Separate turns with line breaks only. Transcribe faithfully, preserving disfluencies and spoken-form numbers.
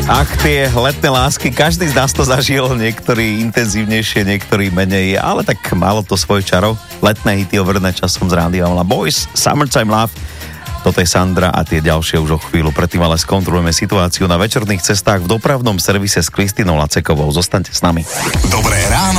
Ach, tie letné lásky, každý z nás to zažil, niektorí intenzívnejšie, niektorí menej, ale tak malo to svoj čaro. Letné hity overené časom z rádia Boys, Summertime Love. Toto je Sandra a tie ďalšie už o chvíľu. Predtým ale skontrolujeme situáciu na večerných cestách v dopravnom servise s Kristinou Lacekovou. Zostaňte s nami.
Dobré ráno